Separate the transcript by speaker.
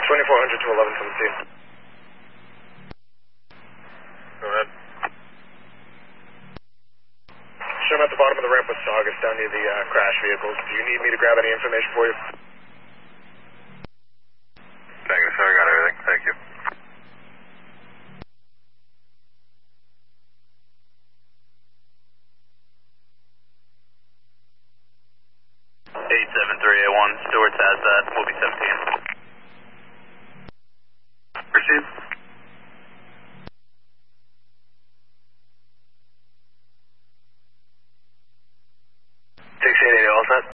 Speaker 1: 2400 to 1117. Go ahead. Sure, I'm at the bottom of the ramp with Saugus down near the crash vehicles. Do you need me to grab any information for you? Negative, sir. I got everything. Thank you. Stewart's has that. We'll be 17. Proceed. 1680, all set?